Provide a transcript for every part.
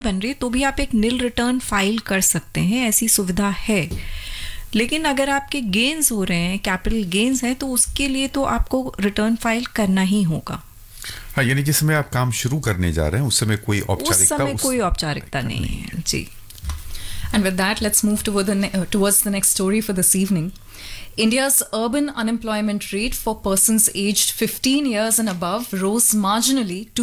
बन रही तो भी आप एक नील रिटर्न फाइल कर सकते हैं, ऐसी सुविधा है। लेकिन अगर आपके गेन्स हो रहे हैं, कैपिटल गेन्स हैं, तो उसके लिए तो आपको रिटर्न फाइल करना ही होगा। हाँ, यानी जिस समय आप काम शुरू करने जा रहे हैं उस समय कोई औपचारिकता नहीं है जी। And with that, let's move towards the next story for this evening. India's urban unemployment rate for persons aged 15 years and above rose marginally to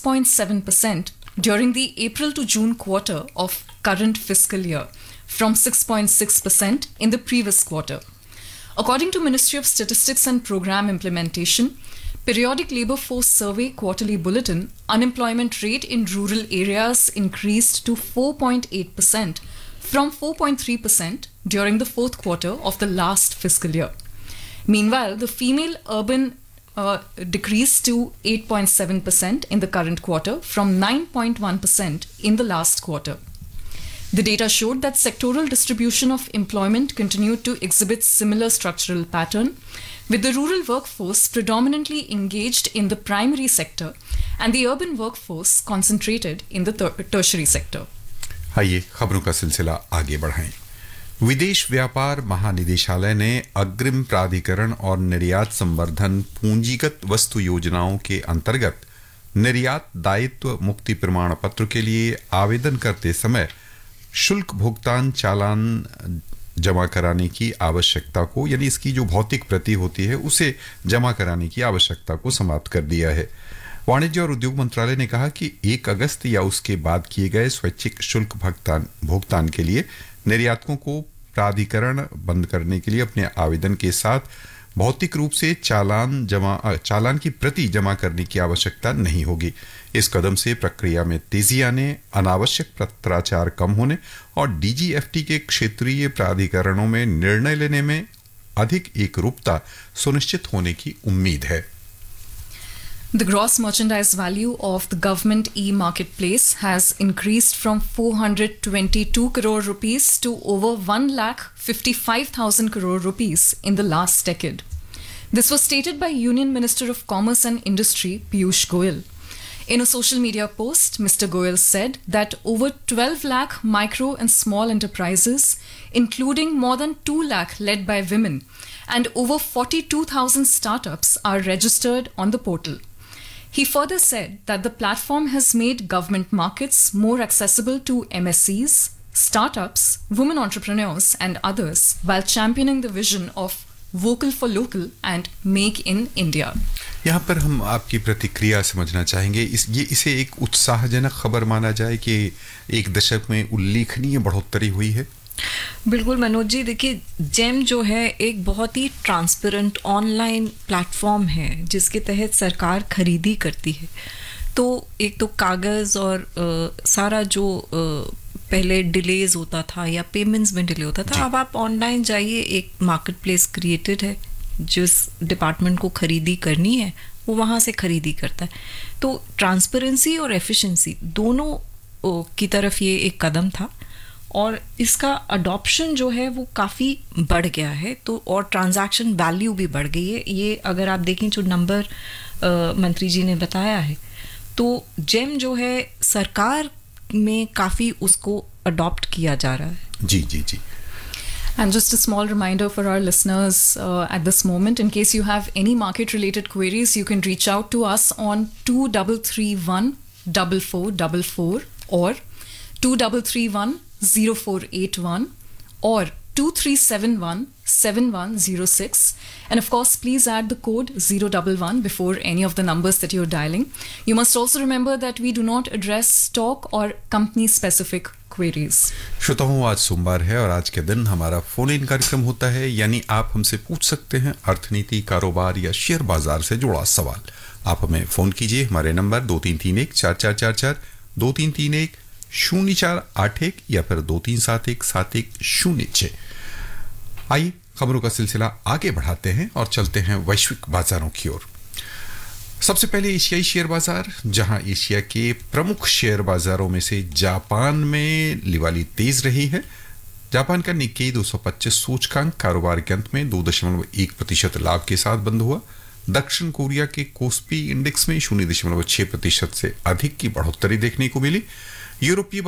6.7% during the April to June quarter of current fiscal year, from 6.6% in the previous quarter. According to Ministry of Statistics and Program Implementation, Periodic Labour Force Survey Quarterly Bulletin, unemployment rate in rural areas increased to 4.8% from 4.3% during the fourth quarter of the last fiscal year. Meanwhile, the female urban decreased to 8.7% in the current quarter from 9.1% in the last quarter. The data showed that sectoral distribution of employment continued to exhibit similar structural pattern, with the rural workforce predominantly engaged in the primary sector and the urban workforce concentrated in the tertiary sector. आइए खबरों का सिलसिला आगे बढ़ाएं। विदेश व्यापार महानिदेशालय ने अग्रिम प्राधिकरण और निर्यात संवर्धन पूंजीगत वस्तु योजनाओं के अंतर्गत निर्यात दायित्व मुक्ति प्रमाण पत्र के लिए आवेदन करते समय शुल्क भुगतान चालान जमा कराने की आवश्यकता को, यानी इसकी जो भौतिक प्रति होती है उसे जमा कराने की आवश्यकता को समाप्त कर दिया है। वाणिज्य और उद्योग मंत्रालय ने कहा कि 1 अगस्त या उसके बाद किए गए स्वैच्छिक शुल्क भुगतान के लिए निर्यातकों को प्राधिकरण बंद करने के लिए अपने आवेदन के साथ भौतिक रूप से चालान की प्रति जमा करने की आवश्यकता नहीं होगी। इस कदम से प्रक्रिया में तेजी आने, अनावश्यक पत्राचार कम होने और डीजीएफटी के क्षेत्रीय प्राधिकरणों में निर्णय लेने में अधिक एकरूपता सुनिश्चित होने की उम्मीद है। The gross merchandise value of the government e-marketplace has increased from 422 crore rupees to over 1,55,000 crore rupees in the last decade. This was stated by Union Minister of Commerce and Industry Piyush Goyal. In a social media post, Mr. Goyal said that over 12 lakh micro and small enterprises, including more than 2 lakh led by women, and over 42,000 startups are registered on the portal. He further said that the platform has made government markets more accessible to MSCs, startups, women entrepreneurs, and others, while championing the vision of vocal for local and make in India. यहाँ पर हम आपकी प्रतिक्रिया समझना चाहेंगे। इसे एक उत्साहजनक खबर माना जाए कि 1 दशक में उल्लेखनीय बढ़ोतरी हुई है। बिल्कुल मनोज जी, देखिए जेम जो है एक बहुत ही ट्रांसपेरेंट ऑनलाइन प्लेटफॉर्म है जिसके तहत सरकार खरीदी करती है। तो एक तो कागज़ और सारा जो पहले डिलेज होता था या पेमेंट्स में डिले होता था, अब आप ऑनलाइन जाइए, एक मार्केट प्लेस क्रिएटेड है, जिस डिपार्टमेंट को खरीदी करनी है वो वहाँ से खरीदी करता है। तो ट्रांसपेरेंसी और एफिशिएंसी दोनों की तरफ ये एक कदम था और इसका अडॉप्शन जो है वो काफ़ी बढ़ गया है। तो और ट्रांजैक्शन वैल्यू भी बढ़ गई है। ये अगर आप देखें जो नंबर मंत्री जी ने बताया है, तो जेम जो है सरकार में काफ़ी उसको अडॉप्ट किया जा रहा है। जी जी जी। And just a small reminder for our listeners at this moment, in case you have any market-related queries, you can reach out to us on 2331 4444 or 2331 0481 or 2371 7106, and of course please add the code 011 before any of the numbers that you're dialing. You must also remember that we do not address stock or company specific queries. श्रोताओं, आज सोमवार है और आज के दिन हमारा phone in कार्यक्रम होता है, यानी आप हमसे पूछ सकते हैं अर्थनीति, कारोबार या शेयर बाजार से जुड़ा सवाल। आप हमें फोन कीजिए, हमारे नंबर 2331 4444 2331 0481 या फिर 2371 7106। आइए खबरों का सिलसिला आगे बढ़ाते हैं और चलते हैं वैश्विक बाजारों की ओर। सबसे पहले एशियाई शेयर बाजार, जहां एशिया के प्रमुख शेयर बाजारों में से जापान में लिवाली तेज रही है। जापान का निक्केई 225 सूचकांक कारोबार के अंत में 2.1% लाभ के साथ बंद हुआ। दक्षिण कोरिया के कोस्पी इंडेक्स में 0.6% से अधिक की बढ़ोतरी देखने को मिली। यूरोपीय